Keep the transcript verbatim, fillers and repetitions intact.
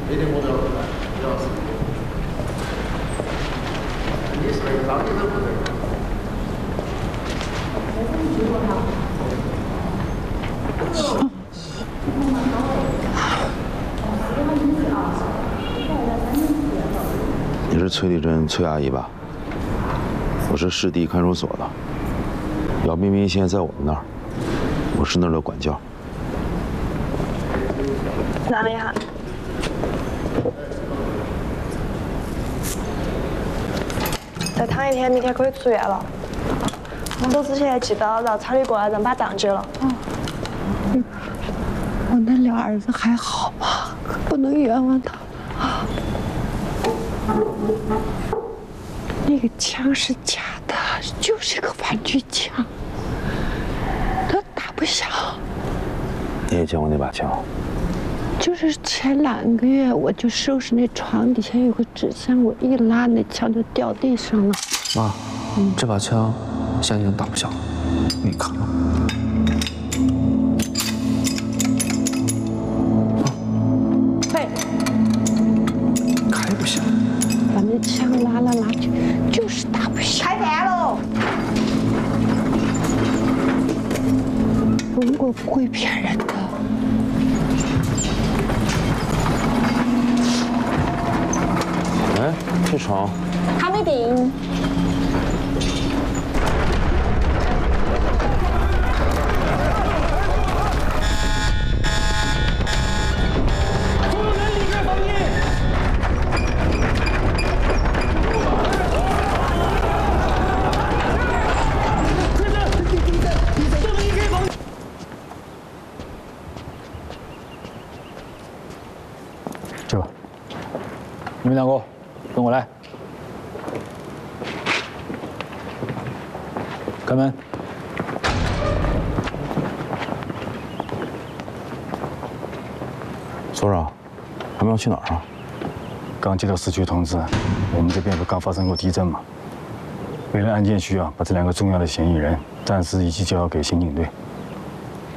一定目标不来，不要死。你睡不着，你都不对。 你是崔丽珍，崔阿姨吧？我是市地看守所的，姚彬彬现在在我们那儿，我是那儿的管教。 哪里呀？再躺一天，明天可以出院了。走之前记得绕草里过来，人把账结了。 嗯，我那俩儿子还好吧？不能冤枉他。那个枪是假的，就是个玩具枪，他打不响。 你也见过那把枪？ 就是前两个月，我就收拾那床底下有个纸箱，我一拉，那枪就掉地上了。 妈，嗯、这把枪现在已经打不响了，你看啊。 喂， 开不响。 把那枪拉来拉去，就是打不响。 开饭喽！ 中国不会骗人的。 哎，这床还没定。 这个，你们两个跟我来。开门。 所长，他们要去哪儿啊？ 刚接到市区通知，我们这边不刚发生过地震吗？为了案件需要，把这两个重要的嫌疑人暂时一起交给刑警队。